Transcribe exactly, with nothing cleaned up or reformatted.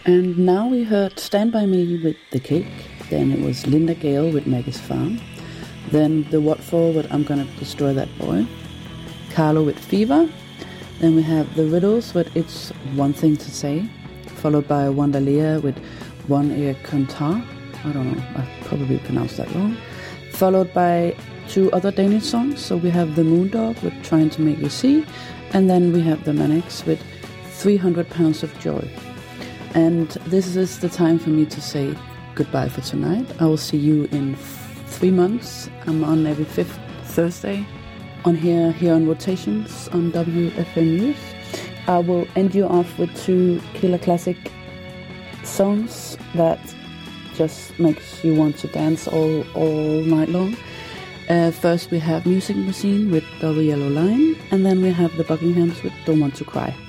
And now we heard Stand By Me with The Cake. Then it was Linda Gale with Maggie's Farm. Then The What For with I'm Gonna Destroy That Boy. Carlo with Fever. Then we have The Riddles with It's One Thing to Say. Followed by Wanderlea with One Ear Cantar. I don't know, I probably pronounced that wrong. Followed by two other Danish songs. So we have The Moondog with Trying to Make You See. And then we have The Manics with three hundred pounds of Joy. And this is the time for me to say goodbye for tonight. I will see you in f- three months. I'm on every fifth Thursday on here here on Rotations on W F M Youth. I will end you off with two killer classic songs that just makes you want to dance all all night long. Uh, first we have Music Machine with Double Yellow Line, and then we have the Buckinghams with Don't Want to Cry.